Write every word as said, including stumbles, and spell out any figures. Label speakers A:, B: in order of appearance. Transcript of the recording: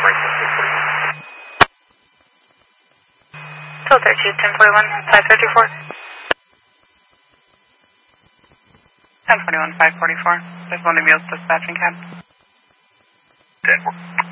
A: Filter two, ten forty-one, five fifty-four. ten forty-one, five forty-four. There's one of you dispatching cab.
B: ten